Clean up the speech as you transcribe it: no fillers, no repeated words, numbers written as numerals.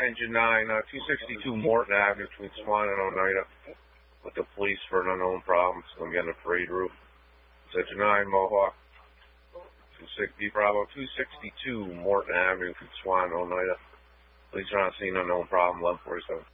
Engine 9, 262 Morton Avenue between Swan and Oneida with the police for an unknown problem. So I'm getting a parade route. Engine 9 Mohawk. 260 Bravo 262 Morton Avenue between Swan and Oneida. Police are on scene, unknown problem, 1147.